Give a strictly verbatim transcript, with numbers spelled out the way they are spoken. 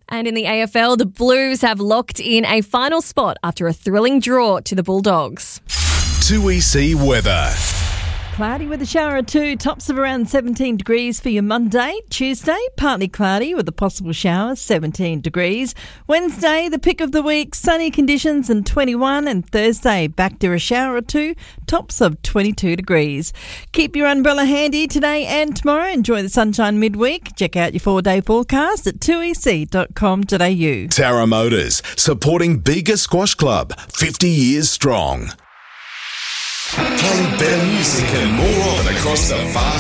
And in the A F L, the Blues have locked in a final spot after a thrilling draw to the Bulldogs. two E C weather. Cloudy with a shower or two, tops of around seventeen degrees for your Monday. Tuesday, partly cloudy with a possible shower, seventeen degrees. Wednesday, the pick of the week, sunny conditions and twenty-one. And Thursday, back to a shower or two, tops of twenty-two degrees. Keep your umbrella handy today and tomorrow. Enjoy the sunshine midweek. Check out your four-day forecast at two e c dot com dot a u. Tara Motors, supporting Bega Squash Club, fifty years strong. Playing better music and more of it across the vast